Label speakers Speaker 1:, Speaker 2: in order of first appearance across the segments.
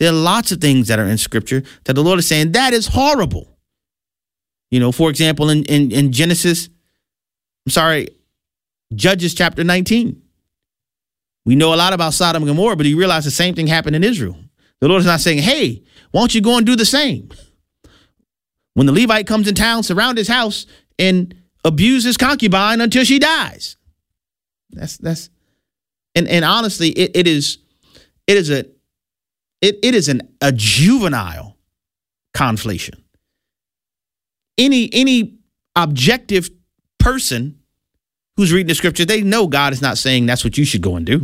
Speaker 1: There are lots of things that are in Scripture that the Lord is saying, that is horrible. For example, in Judges chapter 19. We know a lot about Sodom and Gomorrah, but you realize the same thing happened in Israel. The Lord is not saying, hey, why don't you go and do the same? When the Levite comes in town, surround his house and abuse his concubine until she dies. And honestly, it is a juvenile conflation. Any objective person who's reading the Scripture, they know God is not saying that's what you should go and do.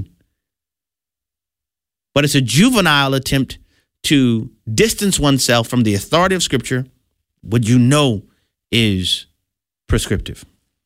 Speaker 1: But it's a juvenile attempt to distance oneself from the authority of Scripture, what you know is prescriptive.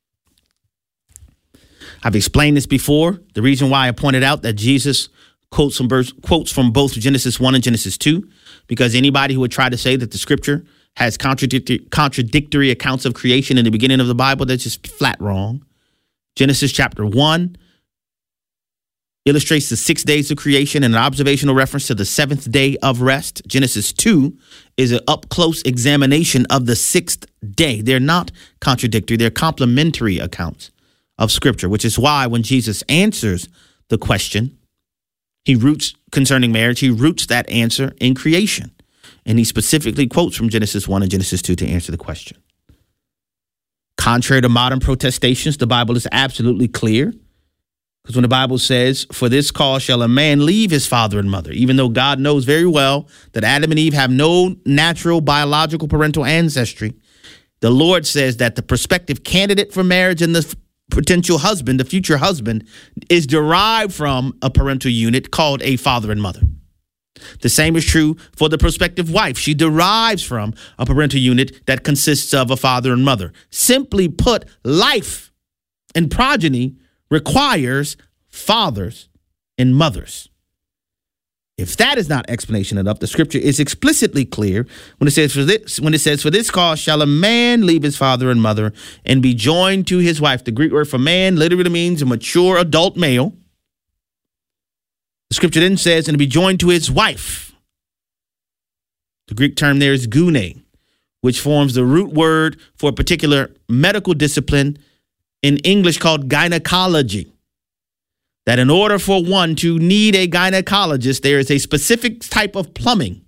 Speaker 1: I've explained this before. The reason why I pointed out that Jesus quotes from both Genesis 1 and Genesis 2, because anybody who would try to say that the Scripture has contradictory accounts of creation in the beginning of the Bible, that's just flat wrong. Genesis chapter 1 illustrates the 6 days of creation and an observational reference to the seventh day of rest. Genesis 2 is an up-close examination of the sixth day. They're not contradictory. They're complementary accounts of Scripture, which is why when Jesus answers the question, concerning marriage, he roots that answer in creation. And he specifically quotes from Genesis 1 and Genesis 2 to answer the question. Contrary to modern protestations, the Bible is absolutely clear. Because when the Bible says, for this cause shall a man leave his father and mother, even though God knows very well that Adam and Eve have no natural biological parental ancestry, the Lord says that the prospective candidate for marriage and the potential husband, the future husband, is derived from a parental unit called a father and mother. The same is true for the prospective wife. She derives from a parental unit that consists of a father and mother. Simply put, life and progeny requires fathers and mothers. If that is not explanation enough, the Scripture is explicitly clear when it says, for this cause shall a man leave his father and mother and be joined to his wife. The Greek word for man literally means a mature adult male. The Scripture then says, and be joined to his wife. The Greek term there is gune, which forms the root word for a particular medical discipline in English called gynecology. That in order for one to need a gynecologist, there is a specific type of plumbing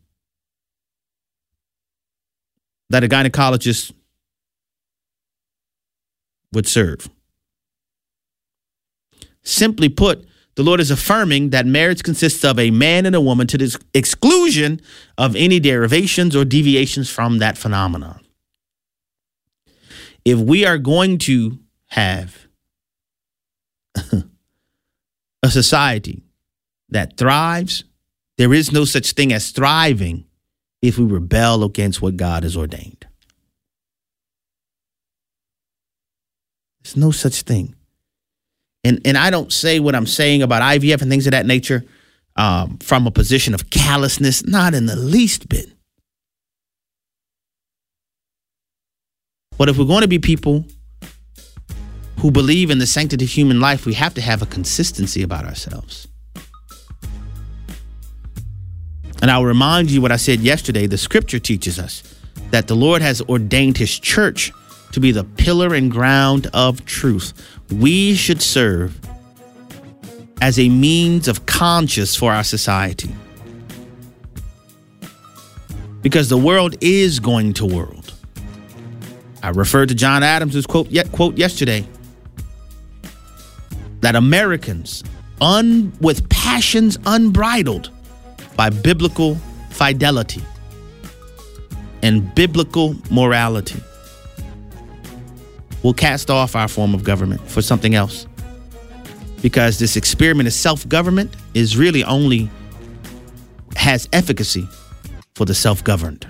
Speaker 1: that a gynecologist would serve. Simply put, the Lord is affirming that marriage consists of a man and a woman to the exclusion of any derivations or deviations from that phenomenon. If we are going to have a society that thrives, there is no such thing as thriving if we rebel against what God has ordained. There's no such thing. And I don't say what I'm saying about IVF and things of that nature from a position of callousness, not in the least bit. But if we're going to be people who believe in the sanctity of human life, we have to have a consistency about ourselves. And I'll remind you what I said yesterday. The Scripture teaches us that the Lord has ordained his church to be the pillar and ground of truth. We should serve as a means of conscience for our society. Because the world is going to world. I referred to John Adams' quote yesterday. That Americans, with passions unbridled by biblical fidelity and biblical morality, will cast off our form of government for something else. Because this experiment of self-government is really only has efficacy for the self-governed.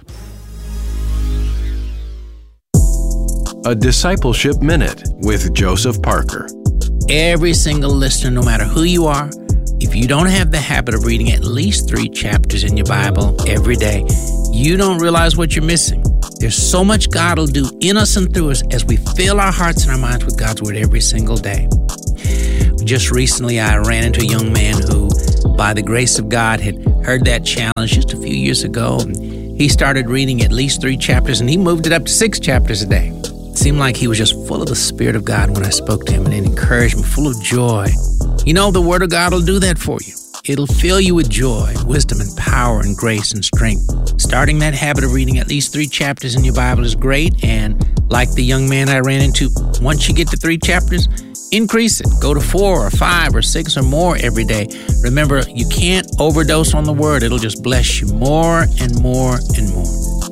Speaker 2: A Discipleship Minute with Joseph Parker.
Speaker 3: Every single listener, no matter who you are, if you don't have the habit of reading at least 3 chapters in your Bible every day, you don't realize what you're missing. There's so much God will do in us and through us as we fill our hearts and our minds with God's Word every single day. Just recently, I ran into a young man who, by the grace of God, had heard that challenge just a few years ago. He started reading at least 3 chapters, and he moved it up to 6 chapters a day. It seemed like he was just full of the Spirit of God when I spoke to him, and it encouraged me, full of joy. You know, the Word of God will do that for you. It'll fill you with joy, wisdom, and power, and grace, and strength. Starting that habit of reading at least 3 chapters in your Bible is great, and like the young man I ran into, once you get to 3 chapters, increase it. Go to 4 or 5 or 6 or more every day. Remember, you can't overdose on the Word. It'll just bless you more and more and more.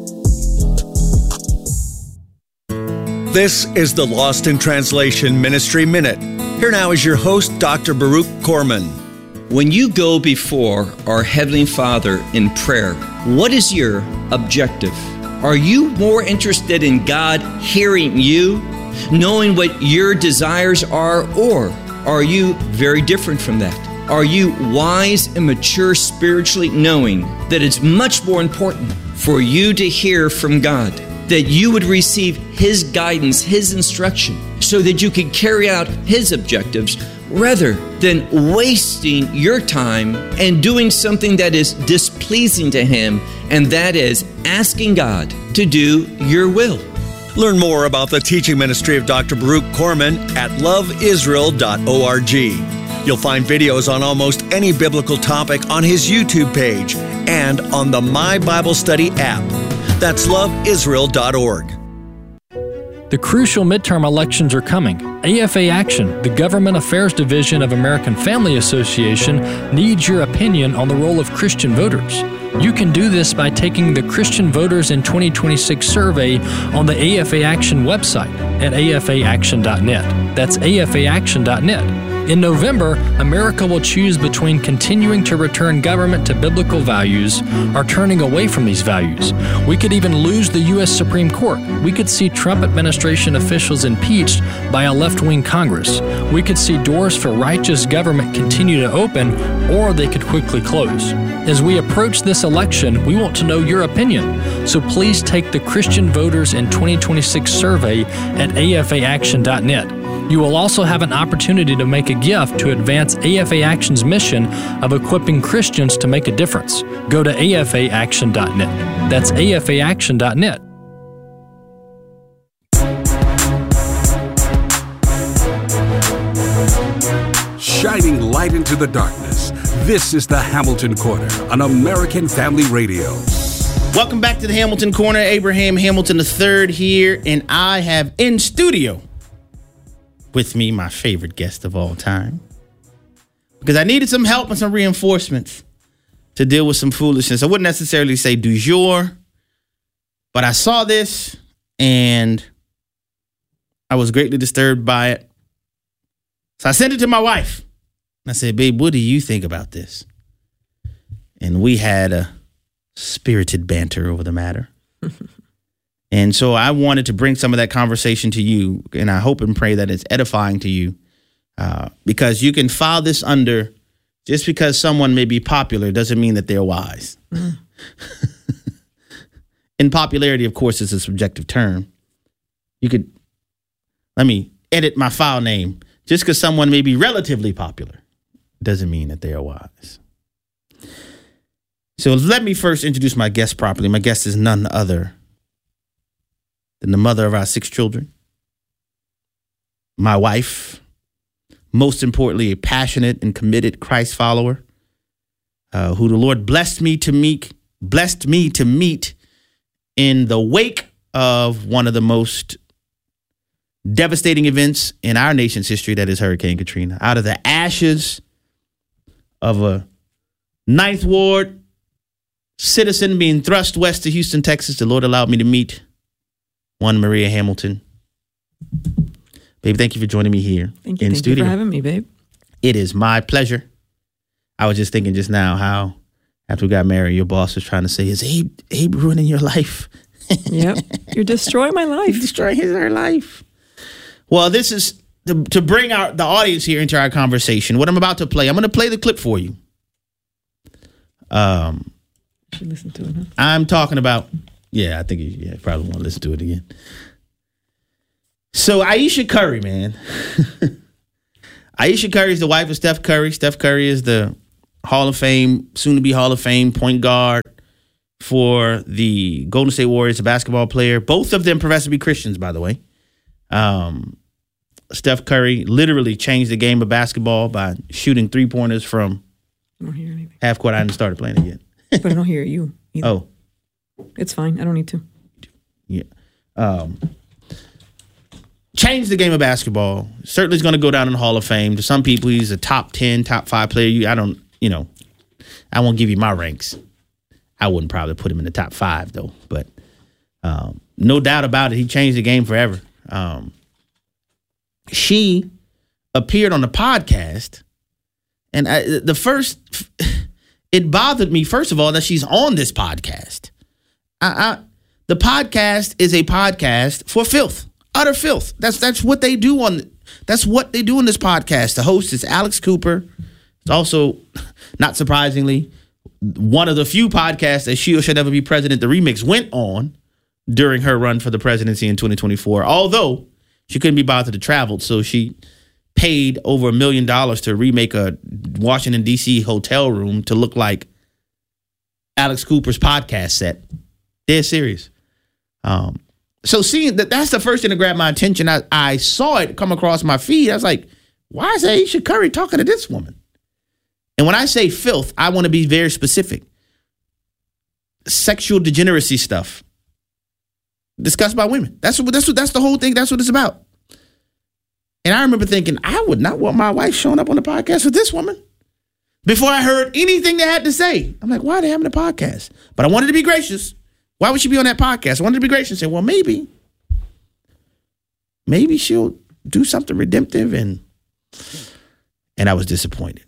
Speaker 4: This is the Lost in Translation Ministry Minute. Here now is your host, Dr. Baruch Korman.
Speaker 5: When you go before our Heavenly Father in prayer, what is your objective? Are you more interested in God hearing you, knowing what your desires are, or are you very different from that? Are you wise and mature spiritually, knowing that it's much more important for you to hear from God, that you would receive His guidance, His instruction, so that you can carry out His objectives, rather than wasting your time and doing something that is displeasing to Him, and that is asking God to do your will.
Speaker 4: Learn more about the teaching ministry of Dr. Baruch Korman at loveisrael.org. You'll find videos on almost any biblical topic on his YouTube page and on the My Bible Study app. That's loveisrael.org.
Speaker 6: The crucial midterm elections are coming. AFA Action, the Government Affairs Division of American Family Association, needs your opinion on the role of Christian voters. You can do this by taking the Christian Voters in 2026 survey on the AFA Action website at afaaction.net. That's afaaction.net. In November, America will choose between continuing to return government to biblical values or turning away from these values. We could even lose the U.S. Supreme Court. We could see Trump administration officials impeached by a left-wing Congress. We could see doors for righteous government continue to open, or they could quickly close. As we approach this election, we want to know your opinion. So please take the Christian Voters in 2026 survey at afaaction.net. You will also have an opportunity to make a gift to advance AFA Action's mission of equipping Christians to make a difference. Go to afaaction.net. That's afaaction.net.
Speaker 7: Shining light into the darkness. This is the Hamilton Corner on American Family Radio.
Speaker 1: Welcome back to the Hamilton Corner. Abraham Hamilton III here, and I have in studio with me my favorite guest of all time, because I needed some help and some reinforcements to deal with some foolishness. I wouldn't necessarily say du jour, but I saw this and I was greatly disturbed by it. So I sent it to my wife. I said, babe, what do you think about this? And we had a spirited banter over the matter. And so I wanted to bring some of that conversation to you, and I hope and pray that it's edifying to you, because you can file this under, just because someone may be popular doesn't mean that they're wise. Mm. And popularity, of course, is a subjective term. You could, let me edit my file name. Just because someone may be relatively popular doesn't mean that they are wise. So let me first introduce my guest properly. My guest is none other than the mother of our 6 children, my wife, most importantly, a passionate and committed Christ follower, who the Lord blessed me to meet in the wake of one of the most devastating events in our nation's history, that is Hurricane Katrina. Out of the ashes of a 9th Ward citizen being thrust west to Houston, Texas, the Lord allowed me to meet one Maria Hamilton. Babe, thank you for joining me here in studio.
Speaker 8: Thank you for having me, babe.
Speaker 1: It is my pleasure. I was just thinking just now how after we got married, your boss was trying to say, is Abe ruining your life?
Speaker 8: Yep. You're destroying my life.
Speaker 1: You're destroying her life. Well, this is to bring the audience here into our conversation. What I'm about to play, I'm going to play the clip for you.
Speaker 8: Should listen to it, huh?
Speaker 1: I'm talking about, yeah, I think you probably want to listen to it again. So Ayesha Curry, man. Ayesha Curry is the wife of Steph Curry. Steph Curry is the Hall of Fame, soon to be Hall of Fame point guard for the Golden State Warriors, a basketball player. Both of them profess to be Christians, by the way. Steph Curry literally changed the game of basketball by shooting 3-pointers from
Speaker 8: I don't hear anything.
Speaker 1: half court. I hadn't started playing it yet.
Speaker 8: But I don't hear you either.
Speaker 1: Oh,
Speaker 8: It's fine. I don't need to.
Speaker 1: yeah. Changed the game of basketball. Certainly is going to go down in the Hall of Fame. To some people, he's a top 10, top 5 player. I won't give you my ranks. I wouldn't probably put him in the top 5, though. But no doubt about it, he changed the game forever. She appeared on the podcast, and it bothered me, first of all, that she's on this podcast. The podcast is a podcast for filth, utter filth. That's what they do that's what they do in this podcast. The host is Alex Cooper. It's also, not surprisingly, one of the few podcasts that She Should Never Be President, The Remix, went on during her run for the presidency in 2024. Although she couldn't be bothered to travel, so she paid over $1 million to remake a Washington, D.C. hotel room to look like Alex Cooper's podcast set. Dead serious. So seeing that's the first thing that grabbed my attention. I saw it come across my feed. I was like, why is Ayesha Curry talking to this woman? And when I say filth, I want to be very specific. Sexual degeneracy stuff discussed by women. That's the whole thing. That's what it's about. And I remember thinking, I would not want my wife showing up on the podcast with this woman. Before I heard anything they had to say, I'm like, why are they having a podcast? But I wanted to be gracious. Why would she be on that podcast? I wanted to be gracious and say, well, maybe she'll do something redemptive. And I was disappointed.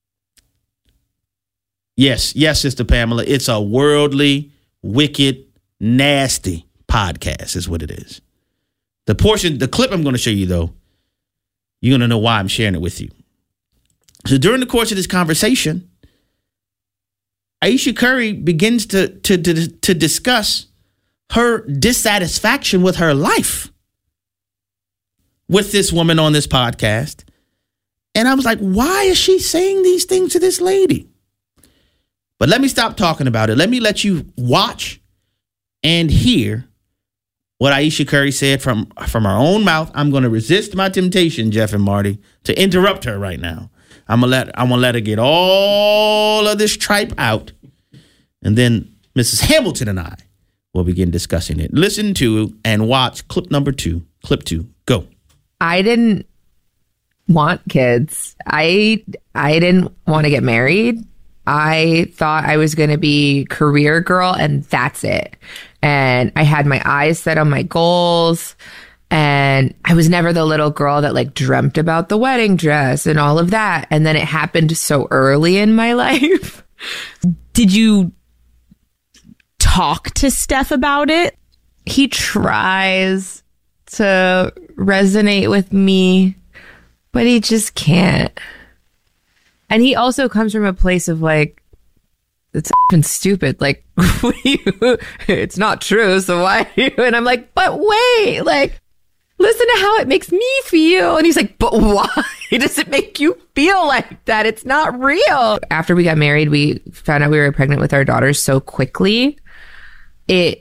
Speaker 1: Yes, Sister Pamela, it's a worldly, wicked, nasty podcast is what it is. The clip I'm going to show you, though, you're going to know why I'm sharing it with you. So during the course of this conversation, Ayesha Curry begins to discuss her dissatisfaction with her life with this woman on this podcast. And I was like, why is she saying these things to this lady? But let me stop talking about it. Let me let you watch and hear what Ayesha Curry said from her own mouth. I'm going to resist my temptation, Jeff and Marty, to interrupt her right now. I'm gonna let her get all of this tripe out, and then Mrs. Hamilton and I will begin discussing it. Listen to and watch clip number 2. Clip 2. Go.
Speaker 9: I didn't want kids. I didn't want to get married. I thought I was going to be career girl and that's it. And I had my eyes set on my goals. And I was never the little girl that like dreamt about the wedding dress and all of that. And then it happened so early in my life.
Speaker 10: Did you talk to Steph about it?
Speaker 9: He tries to resonate with me, but he just can't. And he also comes from a place of like, it's f***ing stupid. Like, it's not true. So why? And I'm like, but wait, like, listen to how it makes me feel. And he's like, but why does it make you feel like that? It's not real. After we got married, we found out we were pregnant with our daughters so quickly. I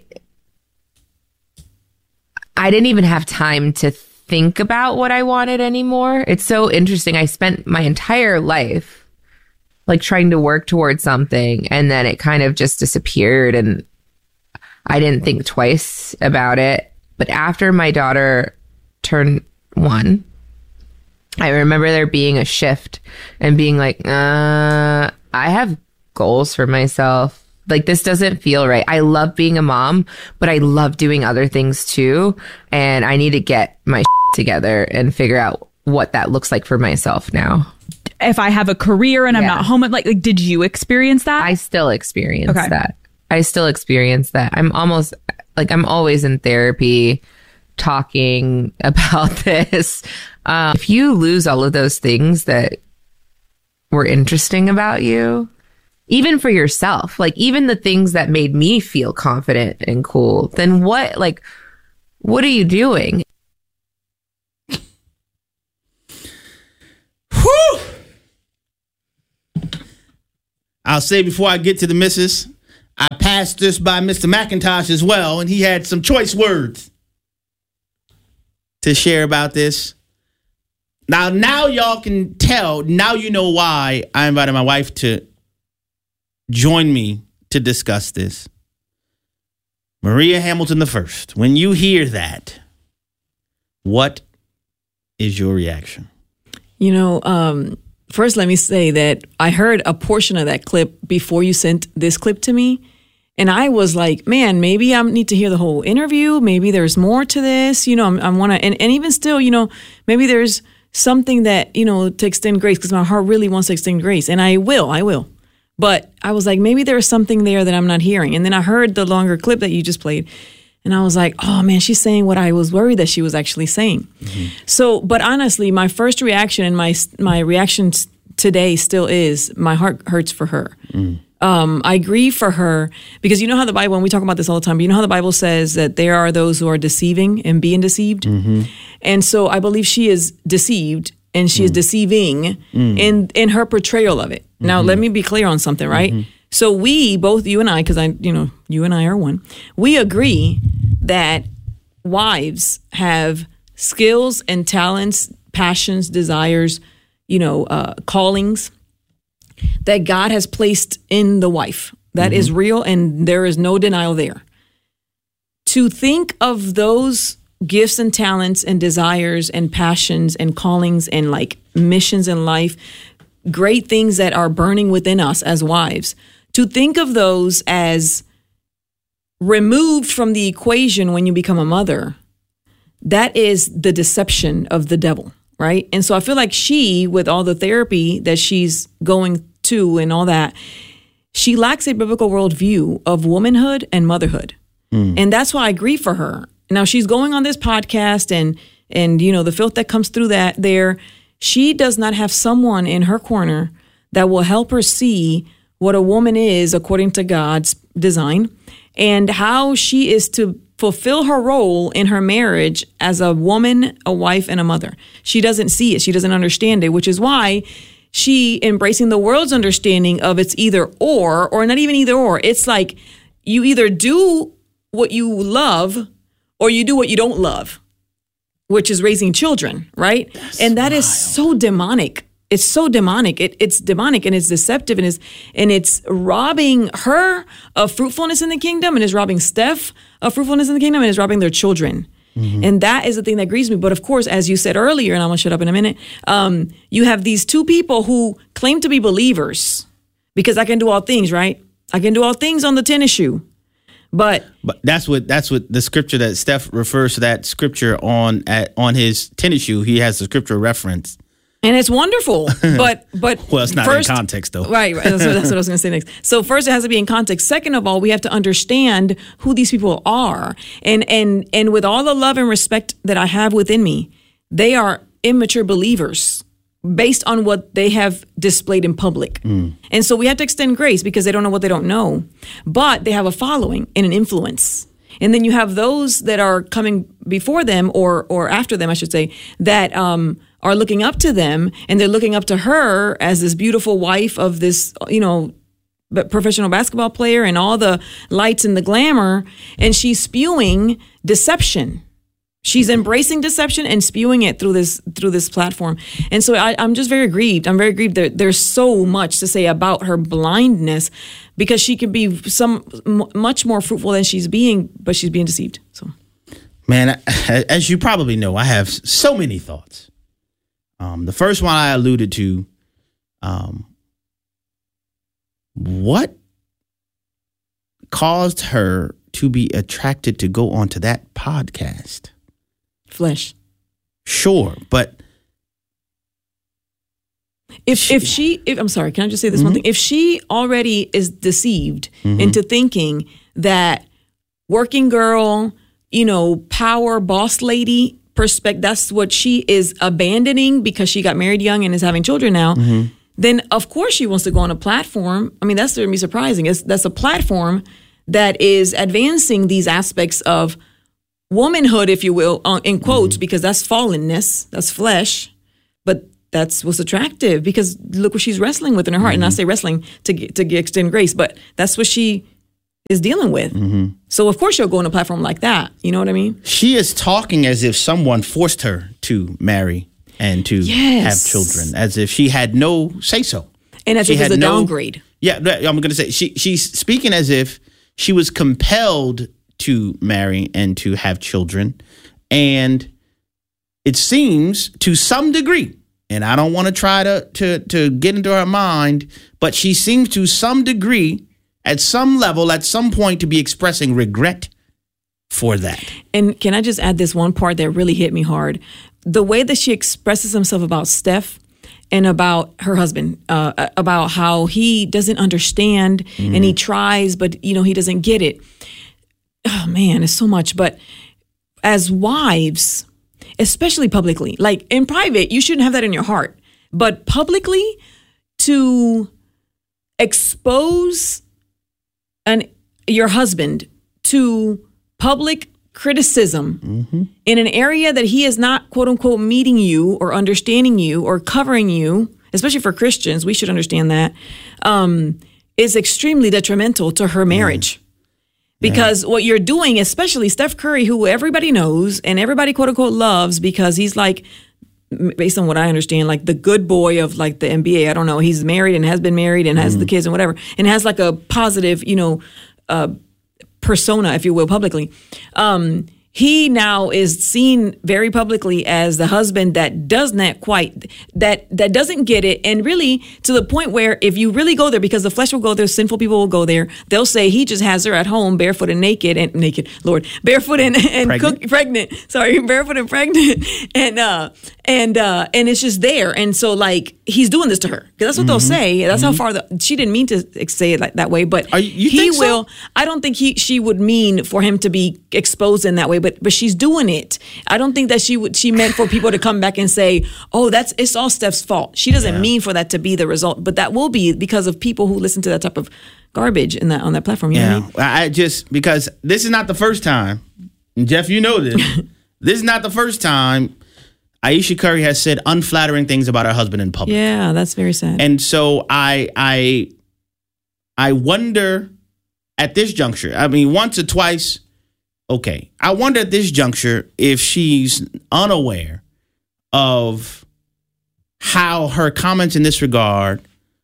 Speaker 9: didn't even have time to think about what I wanted anymore. It's so interesting. I spent my entire life like trying to work towards something, and then it kind of just disappeared, and I didn't think twice about it. But after my daughter turned 1, I remember there being a shift and being like, I have goals for myself. Like, this doesn't feel right. I love being a mom, but I love doing other things too. And I need to get my together and figure out what that looks like for myself now.
Speaker 10: If I have a career and I'm not home, like, did you experience that?
Speaker 9: I still experience that. I still experience that. I'm always in therapy talking about this. If you lose all of those things that were interesting about you, even for yourself, like even the things that made me feel confident and cool, then what are you doing?
Speaker 1: Whew. I'll say before I get to the missus, I passed this by Mr. McIntosh as well, and he had some choice words to share about this. Now y'all can tell. Now you know why I invited my wife to join me to discuss this. Maria Hamilton I. When you hear that, what is your reaction?
Speaker 8: You know, first let me say that I heard a portion of that clip before you sent this clip to me. And I was like, man, maybe I need to hear the whole interview. Maybe there's more to this. You know, I want to, and even still, you know, maybe there's something that, you know, to extend grace, because my heart really wants to extend grace. And I will. But I was like, maybe there's something there that I'm not hearing. And then I heard the longer clip that you just played. And I was like, oh man, she's saying what I was worried that she was actually saying. Mm-hmm. So, but honestly, my first reaction and my reaction today still is my heart hurts for her. Mm. I grieve for her because you know how the Bible, and we talk about this all the time, but you know how the Bible says that there are those who are deceiving and being deceived. Mm-hmm. And so I believe she is deceived and she is deceiving in her portrayal of it. Mm-hmm. Now, let me be clear on something, right? Mm-hmm. So we, both you and I, because you and I are one, we agree that wives have skills and talents, passions, desires, callings that God has placed in the wife. That is real, and there is no denial there. To think of those gifts and talents and desires and passions and callings and like missions in life, great things that are burning within us as wives, to think of those as removed from the equation when you become a mother, that is the deception of the devil, right? And so I feel like she, with all the therapy that she's going to and all that, she lacks a biblical worldview of womanhood and motherhood. And that's why I grieve for her. Now she's going on this podcast and the filth that comes through that there, she does not have someone in her corner that will help her see what a woman is according to God's design and how she is to fulfill her role in her marriage as a woman, a wife, and a mother. She doesn't see it. She doesn't understand it, which is why she embracing the world's understanding of it's either or not even either or. It's like you either do what you love or you do what you don't love, which is raising children, right? And that is so demonic. It's so demonic. It's demonic and it's deceptive and it's robbing her of fruitfulness in the kingdom and is robbing Steph of fruitfulness in the kingdom and is robbing their children. Mm-hmm. And that is the thing that grieves me. But of course, as you said earlier, and I'm going to shut up in a minute, you have these two people who claim to be believers because I can do all things, right? I can do all things on the tennis shoe. But that's what the scripture that Steph refers to, that scripture on his tennis shoe. He has the scripture reference. And it's wonderful, but well, it's not first, in context though. Right. That's what I was going to say next. So first, it has to be in context. Second of all, we have to understand who these people are, and with all the love and respect that I have within me, they are immature believers based on what they have displayed in public. And so we have to extend grace because they don't know what they don't know, but they have a following and an influence. And then you have those that are coming before them or after them, I should say, that are looking up to them, and they're looking up to her as this beautiful wife of this, professional basketball player and all the lights and the glamour, and she's spewing deception. She's embracing deception and spewing it through this platform. And so I'm just very grieved. I'm very grieved that there's so much to say about her blindness because she could be much more fruitful than she's being, but she's being deceived. So, man, as you probably know, I have so many thoughts. The first one I alluded to, what caused her to be attracted to go onto that podcast? Flesh. Sure, but if I'm sorry, can I just say this one thing? If she already is deceived into thinking that working girl, power boss lady perspective, that's what she is abandoning because she got married young and is having children now, then of course she wants to go on a platform. I mean, that's going to be surprising. That's a platform that is advancing these aspects of womanhood, if you will, in quotes, because that's fallenness, that's flesh. But that's what's attractive, because look what she's wrestling with in her heart. And I say wrestling to extend grace, but that's what she is dealing with. So of course she'll go on a platform like that. You know what I mean?
Speaker 1: She is talking as if someone forced her to marry and to have children, as if she had no say-so.
Speaker 8: And as if it's a downgrade.
Speaker 1: Yeah, I'm going to say she's speaking as if she was compelled to marry and to have children. And it seems to some degree, and I don't want to try to get into her mind, but she seems to some degree, at some level, at some point, to be expressing regret for that.
Speaker 8: And can I just add this one part that really hit me hard? The way that she expresses himself about Steph and about her husband, about how he doesn't understand and he tries, but he doesn't get it. Oh man, it's so much. But as wives, especially publicly, like in private, you shouldn't have that in your heart. But publicly, to expose your husband to public criticism in an area that he is not, quote unquote, meeting you or understanding you or covering you, especially for Christians, we should understand that, is extremely detrimental to her marriage. Because what you're doing, especially Steph Curry, who everybody knows and everybody, quote unquote, loves, because he's like, based on what I understand, like the good boy of like the NBA. I don't know. He's married and has been married and has the kids and whatever, and has like a positive, persona, if you will, publicly. He now is seen very publicly as the husband that does not quite, that doesn't get it. And really to the point where if you really go there, because the flesh will go there, sinful people will go there, they'll say he just has her at home barefoot and barefoot and pregnant. And it's just there. And so like, he's doing this to her. Because that's what they'll say. That's how far she didn't mean to say it like that way, but
Speaker 1: you
Speaker 8: will. So? I don't think she would mean for him to be exposed in that way, but she's doing it. I don't think that she meant for people to come back and say, oh, it's all Steph's fault. She doesn't mean for that to be the result, but that will be because of people who listen to that type of garbage on that platform. You know what I mean?
Speaker 1: Because this is not the first time, and Jeff, you know this, this is not the first time Ayesha Curry has said unflattering things about her husband in public.
Speaker 8: Yeah, that's very sad.
Speaker 1: And so I wonder at this juncture, I mean, once or twice, okay. I wonder at this juncture if she's unaware of how her comments in this regard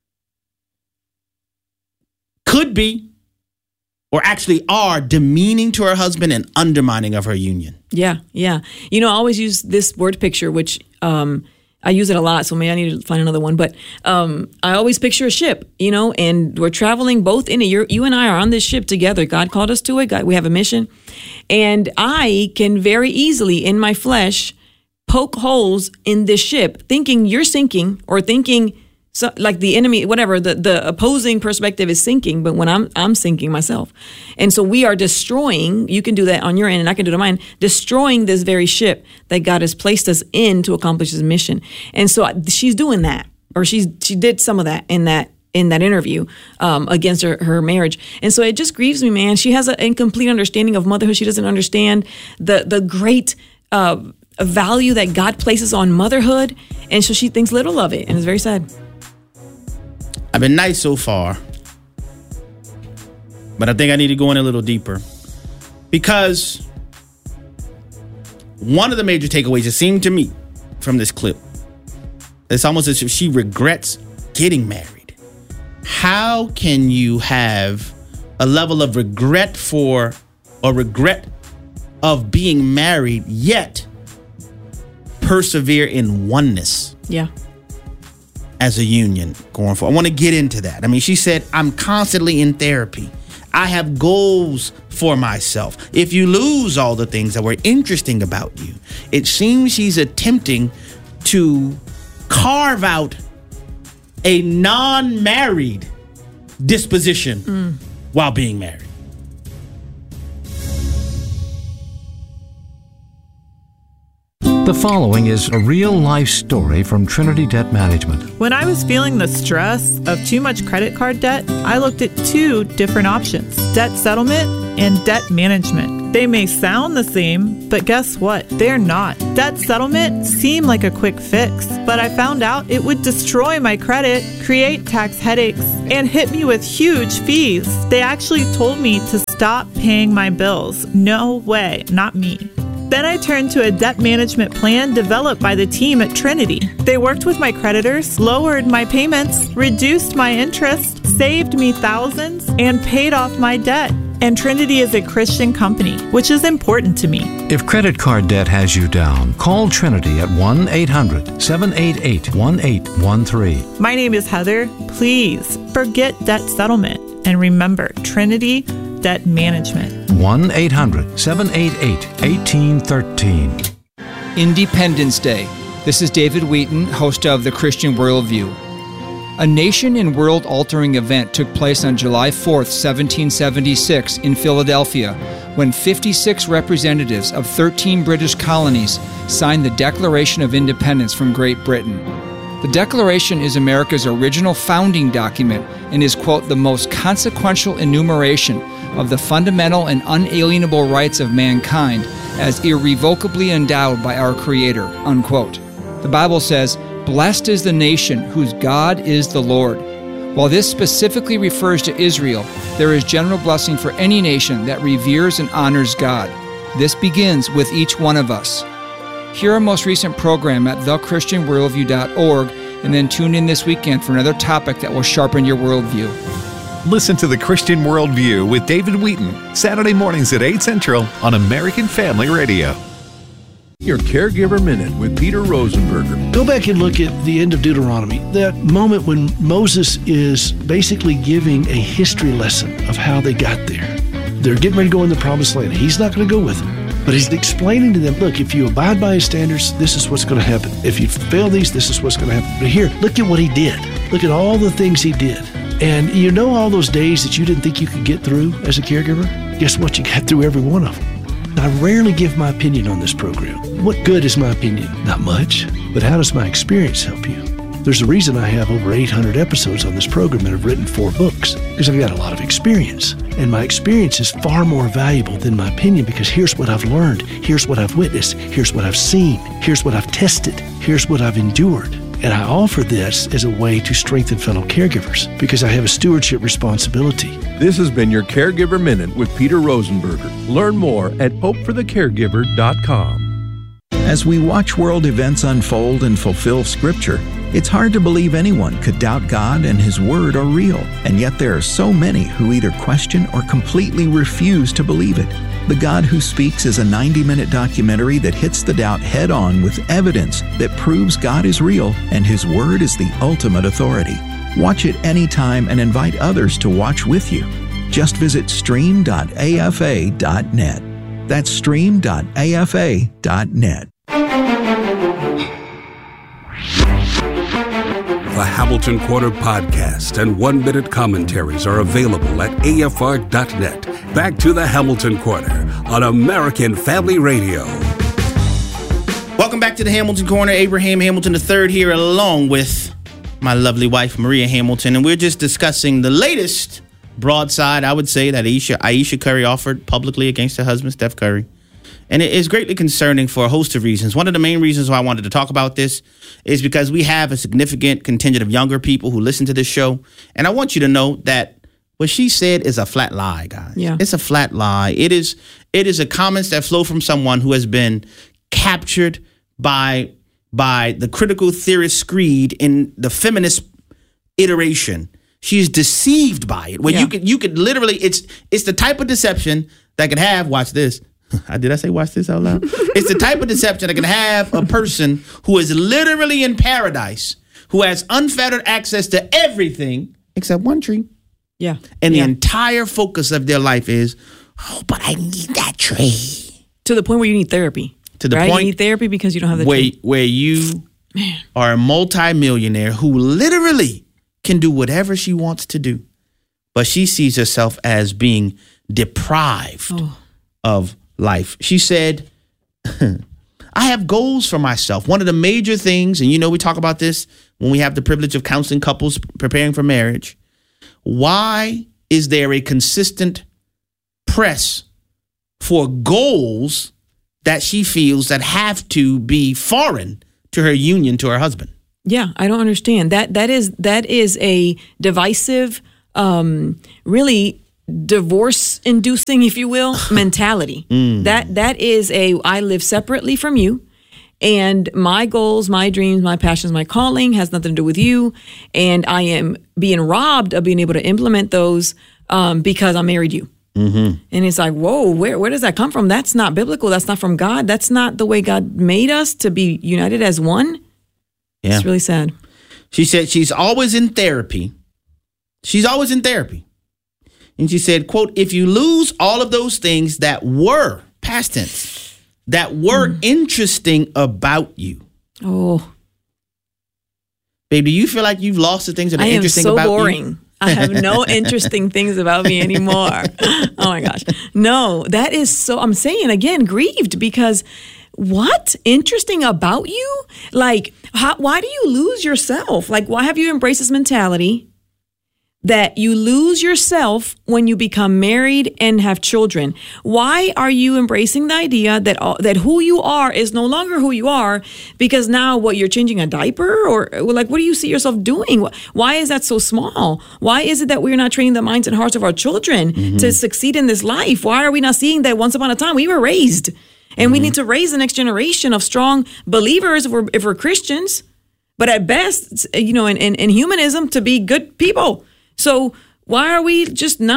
Speaker 1: could be or actually are demeaning to her husband and undermining of her union.
Speaker 8: Yeah. I always use this word picture, which I use it a lot, so maybe I need to find another one. But I always picture a ship, and we're traveling both in it. You and I are on this ship together. God called us to it. We have a mission. And I can very easily, in my flesh, poke holes in this ship, thinking you're sinking or thinking so, like the enemy, whatever, the opposing perspective is sinking, but when I'm sinking myself. And so we are destroying, you can do that on your end and I can do it on mine, destroying this very ship that God has placed us in to accomplish his mission. And so she's doing that, or she did some of that in that interview against her marriage. And so it just grieves me, man. She has an incomplete understanding of motherhood. She doesn't understand the great value that God places on motherhood. And so she thinks little of it. And it's very sad.
Speaker 1: I've been nice so far, but I think I need to go in a little deeper, because one of the major takeaways, it seemed to me from this clip, it's almost as if she regrets getting married. How can you have a level of regret of being married, yet persevere in oneness?
Speaker 8: Yeah.
Speaker 1: As a union going forward. I want to get into that. I mean, she said, I'm constantly in therapy. I have goals for myself. If you lose all the things that were interesting about you, it seems she's attempting to carve out a non-married disposition while being married.
Speaker 11: The following is a real-life story from Trinity Debt Management.
Speaker 12: When I was feeling the stress of too much credit card debt, I looked at two different options: debt settlement and debt management. They may sound the same, but guess what? They're not. Debt settlement seemed like a quick fix, but I found out it would destroy my credit, create tax headaches, and hit me with huge fees. They actually told me to stop paying my bills. No way, not me. Then I turned to a debt management plan developed by the team at Trinity. They worked with my creditors, lowered my payments, reduced my interest, saved me thousands, and paid off my debt. And Trinity is a Christian company, which is important to me.
Speaker 11: If credit card debt has you down, call Trinity at 1-800-788-1813.
Speaker 12: My name is Heather. Please forget debt settlement and remember Trinity Debt Management.
Speaker 11: 1-800-788-1813.
Speaker 13: Independence Day. This is David Wheaton, host of The Christian Worldview. A nation and world-altering event took place on July 4th, 1776 in Philadelphia, when 56 representatives of 13 British colonies signed the Declaration of Independence from Great Britain. The Declaration is America's original founding document and is, quote, the most consequential enumeration of the fundamental and unalienable rights of mankind as irrevocably endowed by our Creator, unquote. The Bible says, "Blessed is the nation whose God is the Lord." While this specifically refers to Israel, there is general blessing for any nation that reveres and honors God. This begins with each one of us. Hear our most recent program at thechristianworldview.org and then tune in this weekend for another topic that will sharpen your worldview.
Speaker 14: Listen to The Christian Worldview with David Wheaton, Saturday mornings at 8 Central on American Family Radio.
Speaker 2: Your Caregiver Minute with Peter Rosenberger.
Speaker 15: Go back and look at the end of Deuteronomy, that moment when Moses is basically giving a history lesson of how they got there. They're getting ready to go in the promised land. He's not going to go with them. But he's explaining to them, look, if you abide by his standards, this is what's going to happen. If you fail these, this is what's going to happen. But here, look at what he did. Look at all the things he did. And you know all those days that you didn't think you could get through as a caregiver? Guess what? You got through every one of them. I rarely give my opinion on this program. What good is my opinion? Not much. But how does my experience help you? There's a reason I have over 800 episodes on this program and have written 4 books, because I've got a lot of experience. And my experience is far more valuable than my opinion, because here's what I've learned, here's what I've witnessed, here's what I've seen, here's what I've tested, here's what I've endured. And I offer this as a way to strengthen fellow caregivers, because I have a stewardship responsibility.
Speaker 2: This has been your Caregiver Minute with Peter Rosenberger. Learn more at hopeforthecaregiver.com.
Speaker 16: As we watch world events unfold and fulfill Scripture, it's hard to believe anyone could doubt God and His Word are real. And yet there are so many who either question or completely refuse to believe it. The God Who Speaks is a 90-minute documentary that hits the doubt head-on with evidence that proves God is real and His Word is the ultimate authority. Watch it anytime and invite others to watch with you. Just visit stream.afa.net. That's stream.afa.net.
Speaker 7: The Hamilton Corner podcast and 1-minute commentaries are available at afr.net. Back to the Hamilton Corner on American Family Radio.
Speaker 1: Welcome back to the Hamilton Corner. Abraham Hamilton III here, along with my lovely wife, Maria Hamilton. And we're just discussing the latest broadside, I would say, that Ayesha Curry offered publicly against her husband, Steph Curry. And it is greatly concerning for a host of reasons. One of the main reasons why I wanted to talk about this is because we have a significant contingent of younger people who listen to this show. And I want you to know that what she said is a flat lie, guys.
Speaker 8: Yeah.
Speaker 1: It's a flat lie. It is a comments that flow from someone who has been captured by the critical theorist screed in the feminist iteration. She's deceived by it. Where you could literally, it's the type of deception that could have, watch this. Did I say watch this out loud? It's the type of deception that can have a person who is literally in paradise, who has unfettered access to everything except one tree.
Speaker 8: Yeah.
Speaker 1: And the entire focus of their life is, oh, but I need that tree.
Speaker 8: To the point where you need therapy.
Speaker 1: To the
Speaker 8: right?
Speaker 1: point
Speaker 8: you need therapy because you don't have the tree.
Speaker 1: Where you are a multimillionaire who literally can do whatever she wants to do. But she sees herself as being deprived of life. She said, I have goals for myself. One of the major things, and we talk about this when we have the privilege of counseling couples preparing for marriage. Why is there a consistent press for goals that she feels that have to be foreign to her union to her husband?
Speaker 8: Yeah, I don't understand. That is a divisive, really divorce-inducing, if you will, mentality. That is I live separately from you, and my goals, my dreams, my passions, my calling has nothing to do with you, and I am being robbed of being able to implement those because I married you. And it's like, whoa, where does that come from? That's not biblical. That's not from God. That's not the way God made us to be united as one. Yeah. It's really sad.
Speaker 1: She said she's always in therapy. She's always in therapy. And she said, quote, if you lose all of those things that were, past tense, that were interesting about you.
Speaker 8: Oh.
Speaker 1: Babe, do you feel like you've lost the things that are interesting about you?
Speaker 8: I am so boring. I have no interesting things about me anymore. Oh my gosh. No, that is so, I'm saying again, grieved, because what? Interesting about you? Like, why do you lose yourself? Like, why have you embraced this mentality that you lose yourself when you become married and have children? Why are you embracing the idea that who you are is no longer who you are because now you're changing a diaper? Or like, what do you see yourself doing? Why is that so small? Why is it that we're not training the minds and hearts of our children to succeed in this life? Why are we not seeing that once upon a time we were raised and we need to raise the next generation of strong believers if we're Christians, but at best, in humanism, to be good people. So why are we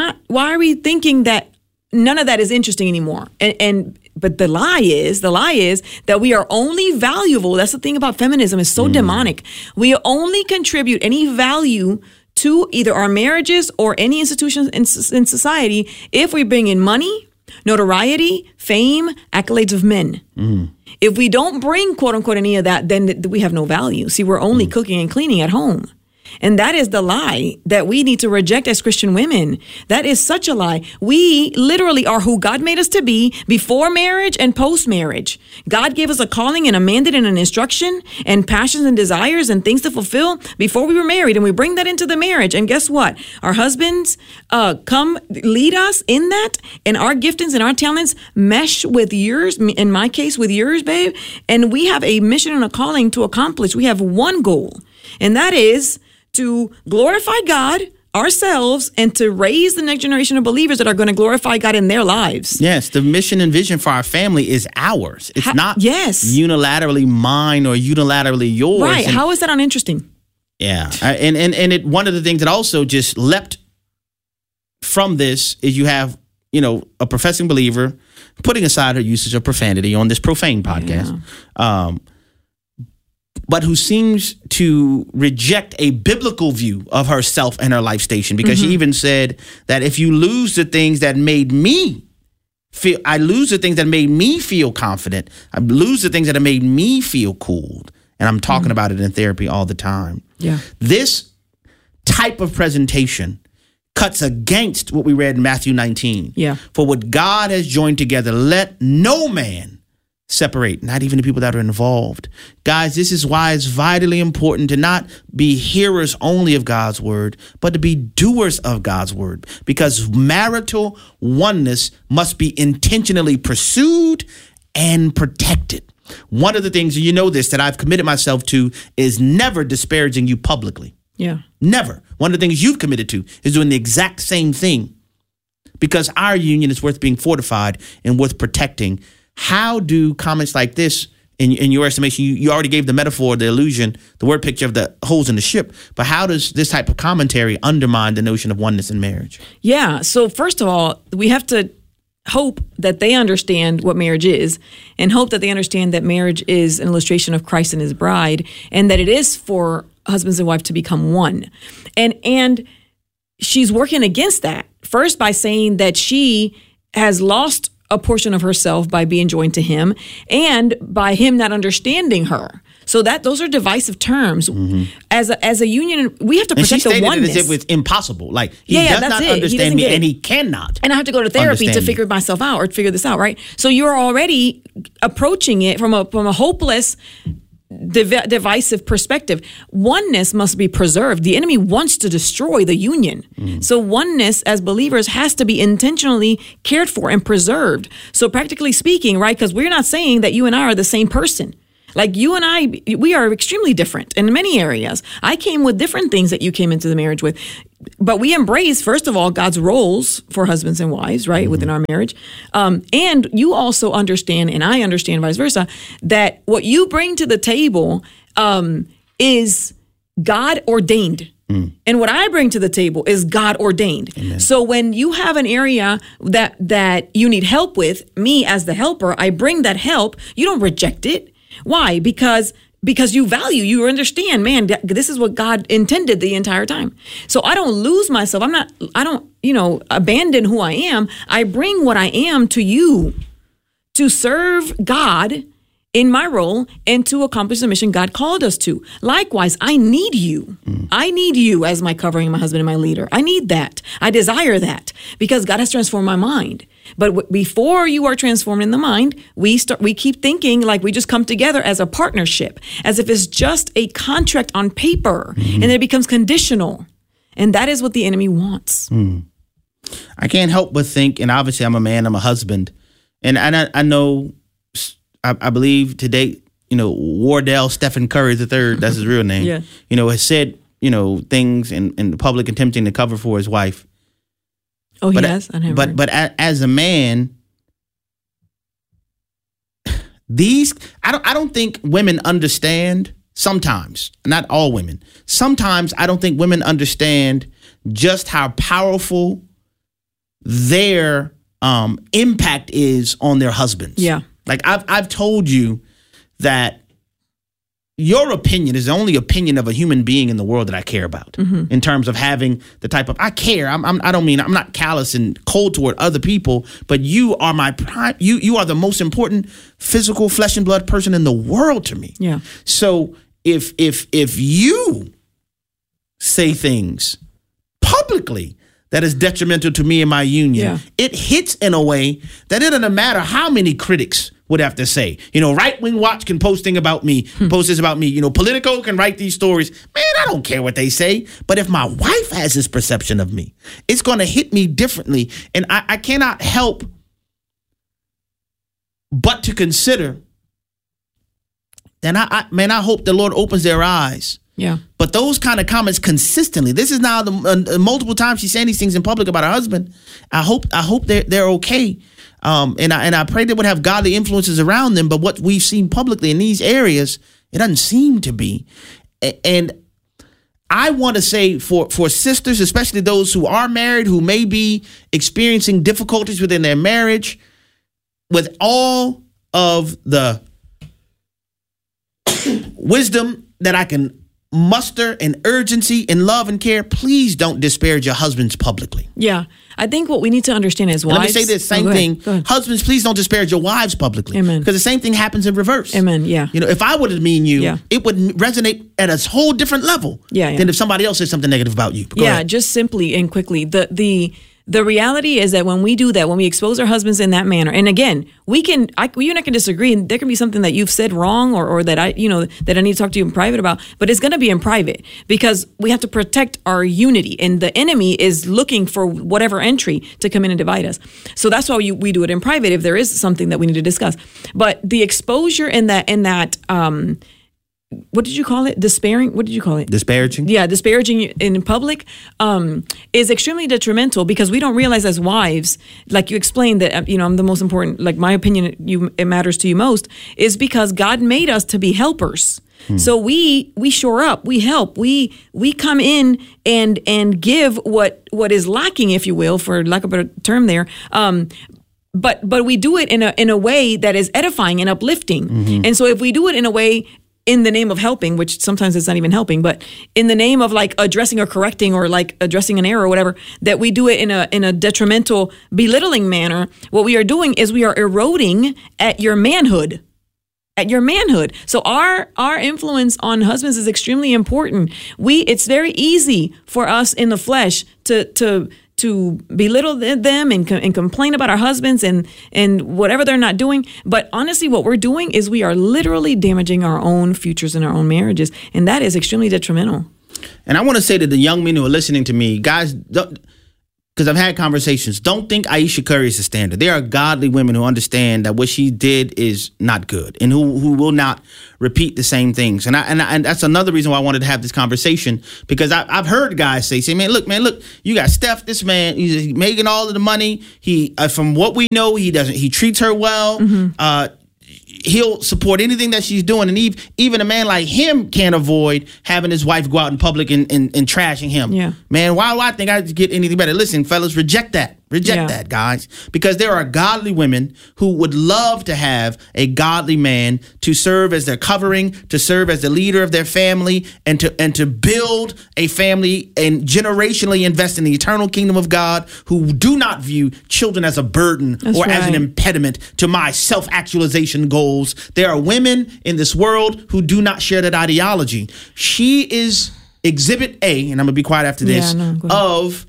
Speaker 8: thinking that none of that is interesting anymore? But the lie is that we are only valuable. That's the thing about feminism. It's so demonic. We only contribute any value to either our marriages or any institutions in society if we bring in money, notoriety, fame, accolades of men. If we don't bring, quote unquote, any of that, then we have no value. See, we're only cooking and cleaning at home. And that is the lie that we need to reject as Christian women. That is such a lie. We literally are who God made us to be before marriage and post-marriage. God gave us a calling and a mandate and an instruction and passions and desires and things to fulfill before we were married. And we bring that into the marriage. And guess what? Our husbands come lead us in that. And our giftings and our talents mesh with yours, in my case, with yours, babe. And we have a mission and a calling to accomplish. We have one goal, and that is to glorify God, ourselves, and to raise the next generation of believers that are going to glorify God in their lives.
Speaker 1: Yes, the mission and vision for our family is ours. It's not unilaterally mine or unilaterally yours.
Speaker 8: Right. How is that uninteresting?
Speaker 1: Yeah. And one of the things that also just leapt from this is you have, a professing believer putting aside her usage of profanity on this profane podcast. Yeah. But who seems to reject a biblical view of herself and her life station, because she even said that if you lose the things that made me feel, I lose the things that made me feel confident, I lose the things that have made me feel cool. And I'm talking about it in therapy all the time.
Speaker 8: Yeah.
Speaker 1: This type of presentation cuts against what we read in Matthew 19.
Speaker 8: Yeah.
Speaker 1: For what God has joined together, let no man separate, not even the people that are involved. Guys, this is why it's vitally important to not be hearers only of God's word, but to be doers of God's word, because marital oneness must be intentionally pursued and protected. One of the things, that I've committed myself to is never disparaging you publicly.
Speaker 8: Yeah.
Speaker 1: Never. One of the things you've committed to is doing the exact same thing, because our union is worth being fortified and worth protecting. How do comments like this, in your estimation, you already gave the metaphor, the illusion, the word picture of the holes in the ship, but how does this type of commentary undermine the notion of oneness in marriage?
Speaker 8: Yeah. So first of all, we have to hope that they understand what marriage is, and hope that they understand that marriage is an illustration of Christ and his bride, and that it is for husbands and wife to become one. And she's working against that, first by saying that she has lost a portion of herself by being joined to him and by him not understanding her. So those are divisive terms. As a union, we have to protect the oneness.
Speaker 1: As if it's impossible. Like he does
Speaker 8: that's
Speaker 1: not
Speaker 8: it.
Speaker 1: understand me, and he cannot.
Speaker 8: And I have to go to therapy to figure myself out or figure this out, right? So you're already approaching it from a hopeless, divisive perspective. Oneness must be preserved. The enemy wants to destroy the union. So oneness as believers has to be intentionally cared for and preserved. So practically speaking, right, because we're not saying that you and I are the same person. Like you and I, we are extremely different in many areas. I came with different things that you came into the marriage with. But we embrace, first of all, God's roles for husbands and wives, right, within our marriage. And you also understand, and I understand vice versa, that what you bring to the table is God ordained. And what I bring to the table is God ordained. Amen. So when you have an area that you need help with, me as the helper, I bring that help. You don't reject it. Why? Because you understand, man, this is what God intended the entire time. So I don't lose myself. I don't abandon who I am. I bring what I am to you to serve God in my role and to accomplish the mission God called us to. Likewise, I need you. I need you as my covering, my husband, and my leader. I need that. I desire that because God has transformed my mind. But before you are transformed in the mind, we keep thinking like we just come together as a partnership, as if it's just a contract on paper, and then it becomes conditional. And that is what the enemy wants.
Speaker 1: I can't help but think, and obviously I'm a man, I'm a husband, and I know, I believe today, Wardell Stephen Curry III, that's his real name, has said, things in the public attempting to cover for his wife.
Speaker 8: Oh, he has?
Speaker 1: But as a man, I don't think women understand sometimes, not all women. Sometimes I don't think women understand just how powerful their impact is on their husbands.
Speaker 8: Yeah.
Speaker 1: Like I've told you that your opinion is the only opinion of a human being in the world that I care about in terms of having the type of, I care. I'm not callous and cold toward other people, but you are my prime. You are the most important physical flesh and blood person in the world to me.
Speaker 8: Yeah.
Speaker 1: So if you say things publicly that is detrimental to me and my union, it hits in a way that it doesn't matter how many critics would have to say. Right Wing Watch can post this about me. Politico can write these stories. Man, I don't care what they say. But if my wife has this perception of me, it's going to hit me differently. And I cannot help but to consider, then I hope the Lord opens their eyes.
Speaker 8: Yeah.
Speaker 1: But those kind of comments consistently, this is now the multiple times she's saying these things in public about her husband. I hope they're okay. And I pray they would have godly influences around them. But what we've seen publicly in these areas, it doesn't seem to be. And I want to say for sisters, especially those who are married, who may be experiencing difficulties within their marriage, with all of the wisdom that I can muster and urgency and love and care, please don't disparage your husbands publicly.
Speaker 8: Yeah. I think what we need to understand as wives.
Speaker 1: Let me say this same thing. Husbands, please don't disparage your wives publicly.
Speaker 8: Amen.
Speaker 1: Because the same thing happens in reverse.
Speaker 8: Amen. Yeah.
Speaker 1: If I would have mean you, it would resonate at a whole different level than if somebody else says something negative about you. Go ahead.
Speaker 8: Just simply and quickly. The reality is that when we do that, when we expose our husbands in that manner, and again, you and I can disagree, and there can be something that you've said wrong or that I need to talk to you in private about, but it's going to be in private because we have to protect our unity, and the enemy is looking for whatever entry to come in and divide us. So that's why we do it in private if there is something that we need to discuss. But the exposure in that what did you call it? Despairing? What did you call it?
Speaker 1: Disparaging?
Speaker 8: Yeah, disparaging in public is extremely detrimental because we don't realize as wives, like you explained that, I'm the most important, like my opinion, it matters to you most, is because God made us to be helpers. So we shore up, we help, we come in and give what is lacking, if you will, for lack of a better term there. But we do it in a way that is edifying and uplifting. And so if we do it in a way in the name of helping, which sometimes it's not even helping, but in the name of like addressing or correcting or like addressing an error or whatever, that we do it in a detrimental, belittling manner, what we are doing is we are eroding at your manhood at your manhood. So our influence on husbands is extremely important. It's very easy for us in the flesh to belittle them and complain about our husbands and whatever they're not doing. But honestly, what we're doing is we are literally damaging our own futures and our own marriages. And that is extremely detrimental.
Speaker 1: And I want to say to the young men who are listening to me, guys, because I've had conversations, don't think Aisha Curry is the standard. There are godly women who understand that what she did is not good and who will not repeat the same things. And that's another reason why I wanted to have this conversation, because I've heard guys say, man, look, you got Steph, this man, he's making all of the money. He, from what we know, he treats her well. Mm-hmm. He'll support anything that she's doing. And even a man like him can't avoid having his wife go out in public and trashing him. Yeah. Man, why do I think I get anything better? Listen, fellas, reject that. Reject that, guys, because there are godly women who would love to have a godly man to serve as their covering, to serve as the leader of their family, and to build a family and generationally invest in the eternal kingdom of God, who do not view children as a burden as an impediment to my self-actualization goals. There are women in this world who do not share that ideology. She is exhibit A, and I'm going to be quiet after this, of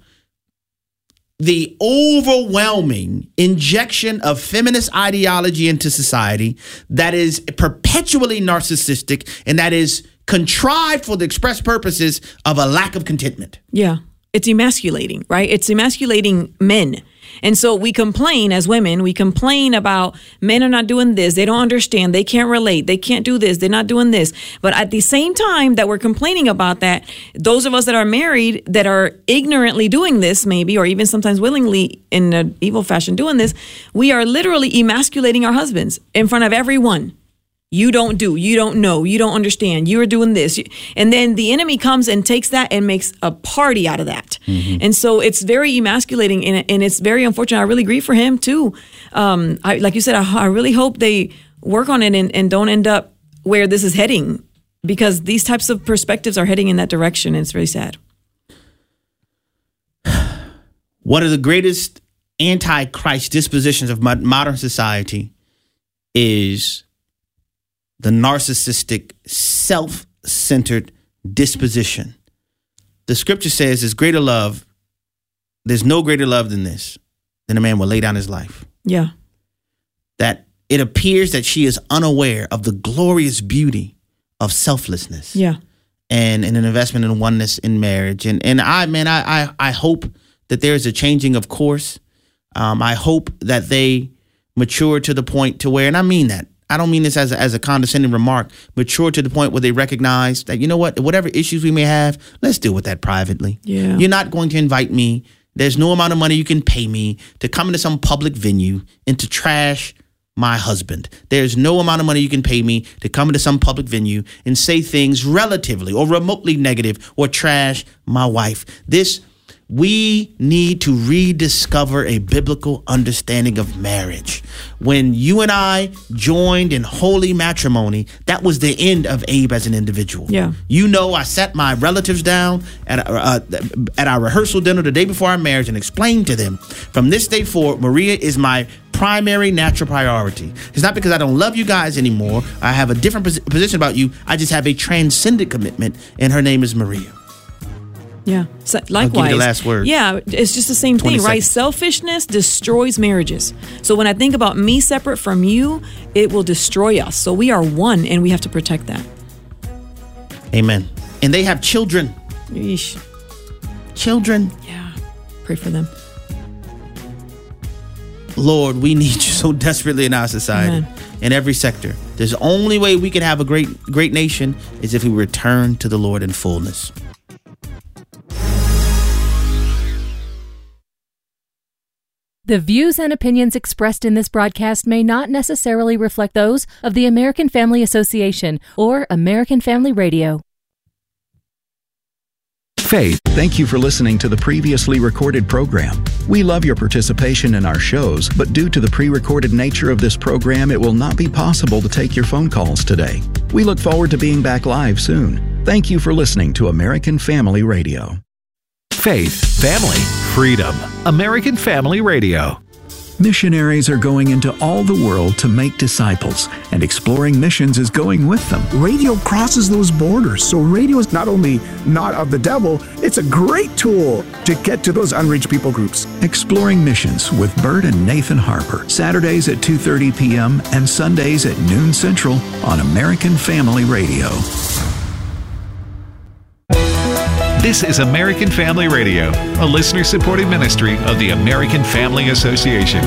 Speaker 1: the overwhelming injection of feminist ideology into society that is perpetually narcissistic and that is contrived for the express purposes of a lack of contentment.
Speaker 8: Yeah. It's emasculating, right? It's emasculating men. And so we complain as women, we complain about men are not doing this. They don't understand. They can't relate. They can't do this. They're not doing this. But at the same time that we're complaining about that, those of us that are married that are ignorantly doing this maybe, or even sometimes willingly in an evil fashion doing this, we are literally emasculating our husbands in front of everyone. You don't do, you don't know, you don't understand, you're doing this. And then the enemy comes and takes that and makes a party out of that. Mm-hmm. And so it's very emasculating and it's very unfortunate. I really grieve for him too. Like you said, I really hope they work on it and don't end up where this is heading, because these types of perspectives are heading in that direction. And it's really sad.
Speaker 1: One of the greatest anti-Christ dispositions of modern society is the narcissistic, self-centered disposition. The scripture says there's no greater love than this, than a man will lay down his life.
Speaker 8: Yeah.
Speaker 1: That it appears that she is unaware of the glorious beauty of selflessness.
Speaker 8: Yeah.
Speaker 1: And an investment in oneness in marriage. And I hope that there's a changing of course. I hope that they mature to the point to where, and I mean that, I don't mean this as a condescending remark, mature to the point where they recognize that, you know what, whatever issues we may have, let's deal with that privately.
Speaker 8: Yeah.
Speaker 1: You're not going to invite me. There's no amount of money you can pay me to come into some public venue and to trash my husband. There's no amount of money you can pay me to come into some public venue and say things relatively or remotely negative or trash my wife. We need to rediscover a biblical understanding of marriage. When you and I joined in holy matrimony, that was the end of Abe as an individual.
Speaker 8: Yeah.
Speaker 1: You know, I sat my relatives down at our rehearsal dinner the day before our marriage and explained to them, from this day forward, Maria is my primary natural priority. It's not because I don't love you guys anymore. I have a different position about you. I just have a transcendent commitment, and her name is Maria.
Speaker 8: Yeah. So, likewise.
Speaker 1: I'll give you the last word.
Speaker 8: Yeah, it's just the same thing, right? Selfishness destroys marriages. So when I think about me separate from you, it will destroy us. So we are one, and we have to protect that.
Speaker 1: Amen. And they have children.
Speaker 8: Yeesh.
Speaker 1: Children.
Speaker 8: Yeah. Pray for them.
Speaker 1: Lord, we need you so desperately in our society, in every sector. The only way we can have a great nation is if we return to the Lord in fullness.
Speaker 17: The views and opinions expressed in this broadcast may not necessarily reflect those of the American Family Association or American Family Radio.
Speaker 16: Faith. Thank you for listening to the previously recorded program. We love your participation in our shows, but due to the pre-recorded nature of this program, it will not be possible to take your phone calls today. We look forward to being back live soon. Thank you for listening to American Family Radio.
Speaker 14: Faith, family, freedom. American Family Radio.
Speaker 16: Missionaries are going into all the world to make disciples, and Exploring Missions is going with them.
Speaker 18: Radio crosses those borders, so radio is not only not of the devil, it's a great tool to get to those unreached people groups.
Speaker 16: Exploring Missions with Bert and Nathan Harper, Saturdays at 2:30 p.m. and Sundays at noon Central on American Family Radio.
Speaker 14: This is American Family Radio, a listener-supported ministry of the American Family Association.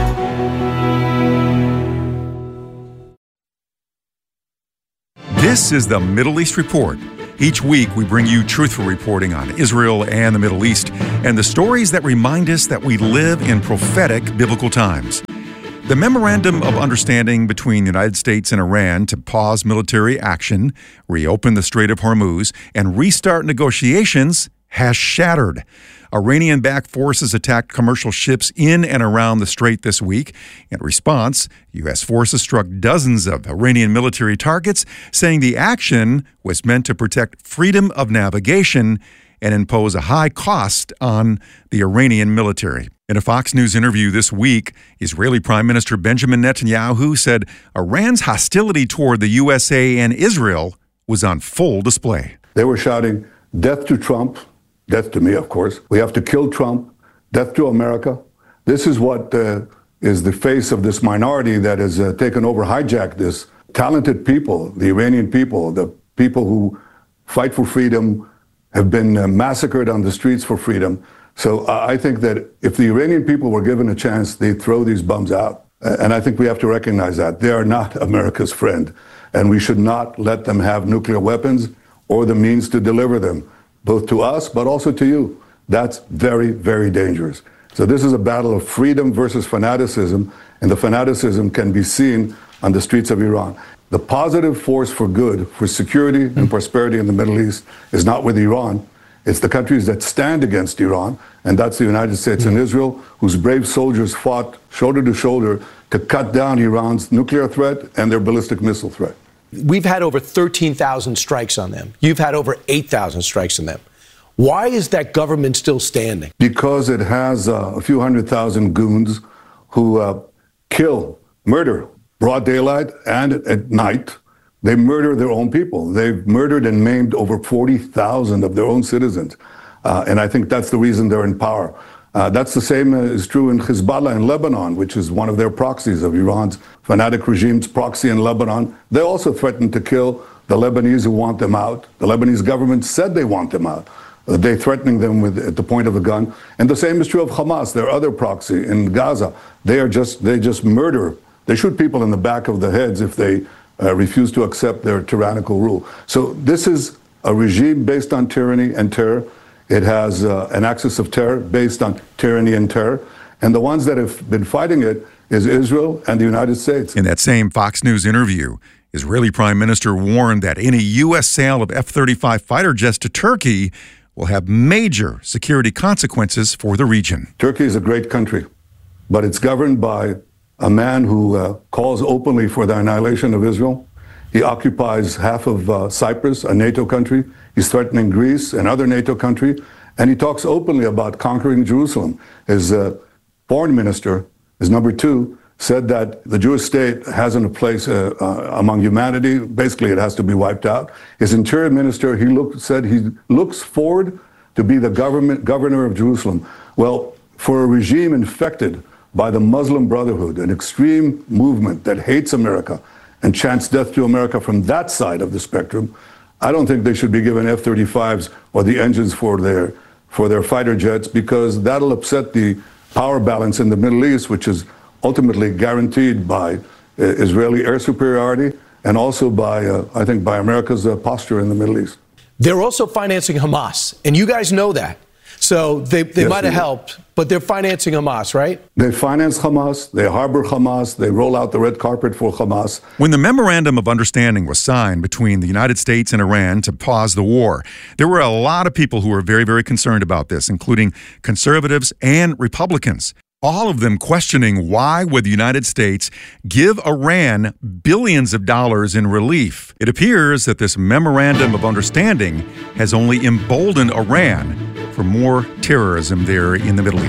Speaker 19: This is the Middle East Report. Each week, we bring you truthful reporting on Israel and the Middle East and the stories that remind us that we live in prophetic biblical times. The Memorandum of Understanding between the United States and Iran to pause military action, reopen the Strait of Hormuz, and restart negotiations has shattered. Iranian-backed forces attacked commercial ships in and around the strait this week. In response, U.S. forces struck dozens of Iranian military targets, saying the action was meant to protect freedom of navigation and impose a high cost on the Iranian military. In a Fox News interview this week, Israeli Prime Minister Benjamin Netanyahu said Iran's hostility toward the USA and Israel was on full display.
Speaker 20: They were shouting, "Death to Trump," death to me, of course. "We have to kill Trump," "Death to America." This is what is the face of this minority that has taken over, hijacked this. Talented people, the Iranian people, the people who fight for freedom, have been massacred on the streets for freedom. So I think that if the Iranian people were given a chance, they'd throw these bums out. And I think we have to recognize that. They are not America's friend. And we should not let them have nuclear weapons or the means to deliver them, both to us, but also to you. That's very, very dangerous. So this is a battle of freedom versus fanaticism, and the fanaticism can be seen on the streets of Iran. The positive force for good, for security and prosperity in the Middle East is not with Iran. It's the countries that stand against Iran, and that's the United States and Israel, whose brave soldiers fought shoulder to shoulder to cut down Iran's nuclear threat and their ballistic missile threat.
Speaker 21: We've had over 13,000 strikes on them. You've had over 8,000 strikes on them. Why is that government still standing?
Speaker 20: Because it has a few 100,000 goons who kill, murder, broad daylight and at night. They murder their own people. They've murdered and maimed over 40,000 of their own citizens. And I think that's the reason they're in power. That's the same is true in Hezbollah in Lebanon, which is one of their proxies of Iran's fanatic regime's proxy in Lebanon. They also threatened to kill the Lebanese who want them out. The Lebanese government said they want them out. They're threatening them at the point of a gun. And the same is true of Hamas, their other proxy in Gaza. They just murder. They shoot people in the back of the heads if they refuse to accept their tyrannical rule. So this is a regime based on tyranny and terror. It has an axis of terror based on tyranny and terror. And the ones that have been fighting it is Israel and the United States.
Speaker 19: In that same Fox News interview, Israeli Prime Minister warned that any U.S. sale of F-35 fighter jets to Turkey will have major security consequences for the region.
Speaker 20: Turkey is a great country, but it's governed by a man who calls openly for the annihilation of Israel. He occupies half of Cyprus, a NATO country. He's threatening Greece, another NATO country. And he talks openly about conquering Jerusalem. His foreign minister, his number two, said that the Jewish state hasn't a place among humanity. Basically, it has to be wiped out. His interior minister, said he looks forward to be the governor of Jerusalem. Well, for a regime infected by the Muslim Brotherhood, an extreme movement that hates America and chants death to America from that side of the spectrum, I don't think they should be given F-35s or the engines for their fighter jets, because that'll upset the power balance in the Middle East, which is ultimately guaranteed by Israeli air superiority and also by, I think, by America's posture in the Middle East.
Speaker 21: They're also financing Hamas, and you guys know that. So they might have helped, but they're financing Hamas, right?
Speaker 20: They finance Hamas, they harbor Hamas, they roll out the red carpet for Hamas.
Speaker 19: When the Memorandum of Understanding was signed between the United States and Iran to pause the war, there were a lot of people who were very, very concerned about this, including conservatives and Republicans. All of them questioning why would the United States give Iran billions of dollars in relief. It appears that this Memorandum of Understanding has only emboldened Iran for more terrorism there in the Middle East.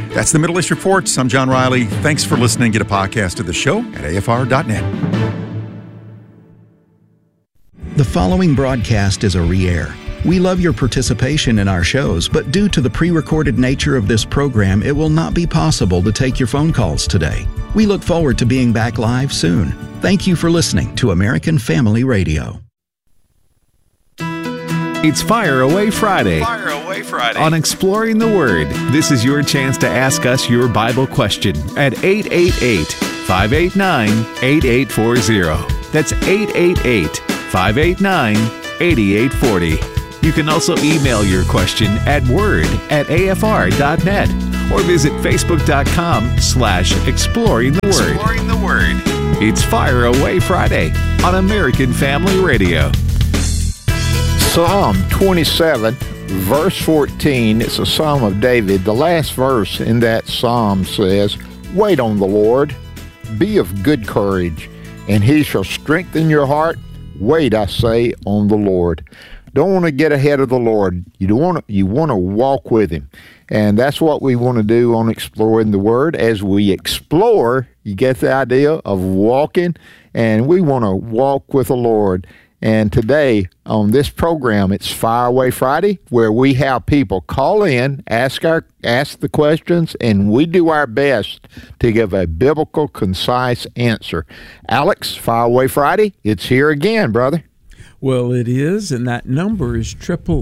Speaker 19: That's the Middle East Reports. I'm John Riley. Thanks for listening. Get a podcast of the show at afr.net.
Speaker 16: The following broadcast is a re-air. We love your participation in our shows, but due to the pre-recorded nature of this program, it will not be possible to take your phone calls today. We look forward to being back live soon. Thank you for listening to American Family Radio.
Speaker 14: It's Fire Away Friday. Fire Away Friday. On Exploring the Word, this is your chance to ask us your Bible question at 888-589-8840. That's 888-589-8840. You can also email your question at word@afr.net or visit facebook.com/exploring the word. Exploring the Word. It's Fire Away Friday on American Family Radio.
Speaker 3: Psalm 27, verse 14, it's a Psalm of David. The last verse in that Psalm says, "Wait on the Lord, be of good courage, and he shall strengthen your heart. Wait, I say, on the Lord." Don't want to get ahead of the Lord. You want to walk with him. And that's what we want to do on Exploring the Word. As we explore, you get the idea of walking, and we want to walk with the Lord. And today on this program, it's Fire Away Friday, where we have people call in, ask the questions, and we do our best to give a biblical, concise answer. Alex, Fire Away Friday, it's here again, brother.
Speaker 22: Well, it is, and that number is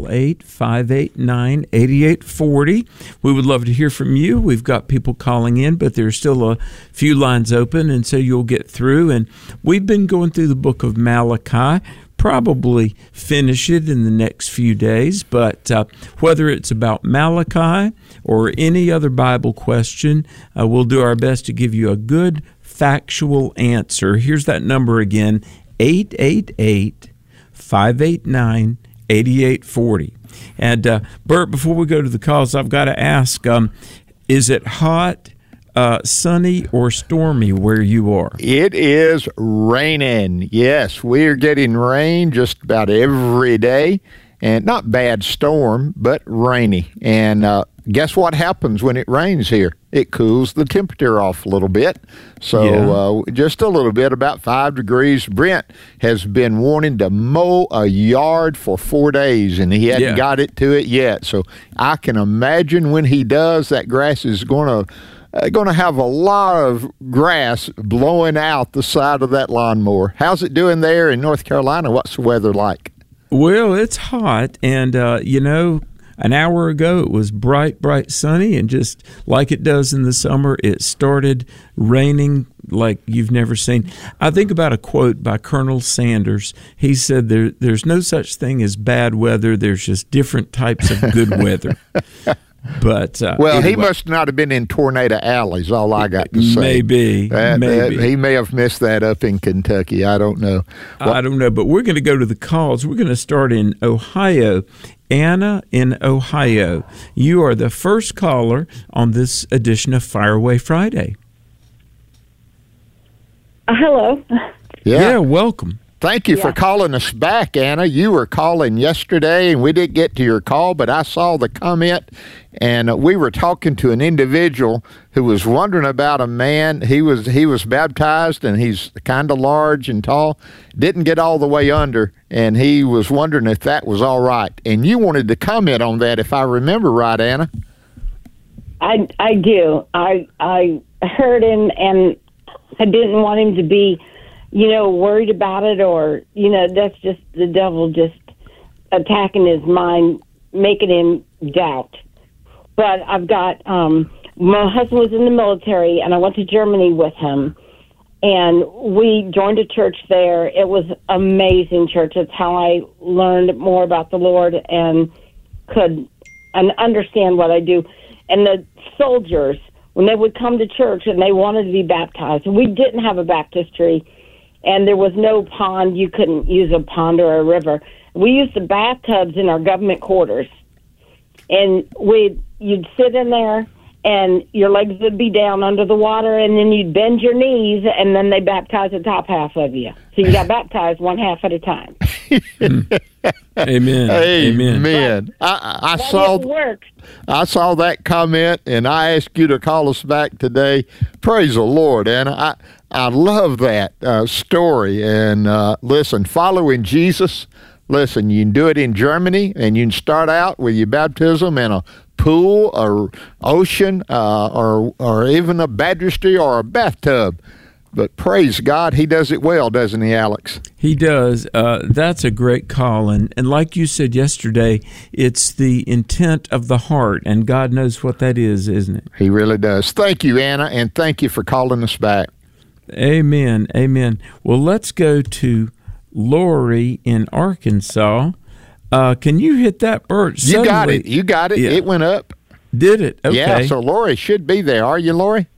Speaker 22: 888-589-8840. We would love to hear from you. We've got people calling in, but there's still a few lines open, and so you'll get through. And we've been going through the book of Malachi, probably finish it in the next few days, but whether it's about Malachi or any other Bible question, we'll do our best to give you a good, factual answer. Here's that number again, 888-589-8840. And Bert, before we go to the calls, I've got to ask, is it hot, sunny, or stormy where you are?
Speaker 3: It is raining. Yes, we are getting rain just about every day. And not bad storm, but rainy. And guess what happens when it rains here? It cools the temperature off a little bit. So just a little bit, about 5 degrees. Brent has been wanting to mow a yard for 4 days, and he hadn't got it to it yet. So I can imagine when he does, that grass is going to have a lot of grass blowing out the side of that lawnmower. How's it doing there in North Carolina? What's the weather like?
Speaker 22: Well, it's hot, and, an hour ago it was bright sunny, and just like it does in the summer, it started raining like you've never seen. I think about a quote by Colonel Sanders. He said, there's no such thing as bad weather, there's just different types of good weather. But
Speaker 3: anyway, he must not have been in Tornado Alley's, all I got to say.
Speaker 22: Maybe.
Speaker 3: He may have missed that up in Kentucky. I don't know.
Speaker 22: I don't know, but we're going to go to the calls. We're going to start in Ohio. Anna in Ohio, you are the first caller on this edition of Fire Away Friday.
Speaker 23: Hello.
Speaker 22: Yeah, welcome.
Speaker 3: Thank you for calling us back, Anna. You were calling yesterday, and we didn't get to your call, but I saw the comment, and we were talking to an individual who was wondering about a man. He was baptized, and he's kind of large and tall, didn't get all the way under, and he was wondering if that was all right. And you wanted to comment on that, if I remember right, Anna.
Speaker 23: I do. I heard him, and I didn't want him to be worried about it, or, that's just the devil just attacking his mind, making him doubt. But I've got, my husband was in the military, and I went to Germany with him, and we joined a church there. It was amazing church. It's how I learned more about the Lord and could understand what I do. And the soldiers, when they would come to church and they wanted to be baptized, we didn't have a baptistry, and there was no pond. You couldn't use a pond or a river. We used the bathtubs in our government quarters. And you'd sit in there, and your legs would be down under the water, and then you'd bend your knees, and then they baptized the top half of you. So you got baptized one half at a time.
Speaker 22: Amen.
Speaker 3: Amen. I saw that comment, and I asked you to call us back today. Praise the Lord, Anna. I love that story. And listen, following Jesus. Listen, you can do it in Germany, and you can start out with your baptism in a pool or ocean or even a baptistry or a bathtub. But praise God, he does it well, doesn't he, Alex?
Speaker 22: He does. That's a great call. And like you said yesterday, it's the intent of the heart, and God knows what that is, isn't it?
Speaker 3: He really does. Thank you, Anna, and thank you for calling us back.
Speaker 22: Amen. Amen. Well, let's go to Lori in Arkansas. Can you hit that, Bert?
Speaker 3: You got it. Yeah. It went up.
Speaker 22: Did it? Okay.
Speaker 3: Yeah, so Lori should be there. Are you, Lori?